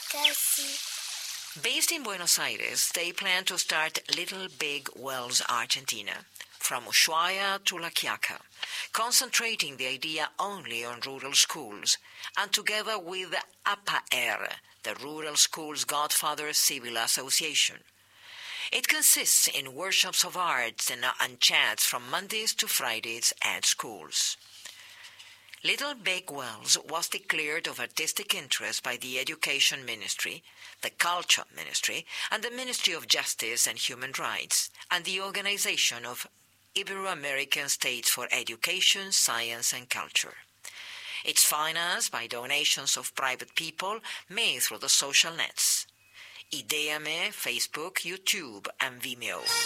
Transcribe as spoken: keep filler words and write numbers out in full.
Casi. Based in Buenos Aires, they plan to start Little Big Wells Argentina, from Ushuaia to La Quiaca, concentrating the idea only on rural schools, and together with APAER, the Rural Schools Godfather Civil Association. It consists in workshops of arts and, and chats from Mondays to Fridays at schools. Little Big Wells was declared of artistic interest by the Education Ministry, the Culture Ministry, and the Ministry of Justice and Human Rights, and the Organization of Ibero-American States for Education, Science and Culture. It's financed by donations of private people made through the social nets. Ideame, Facebook, YouTube, and Vimeo.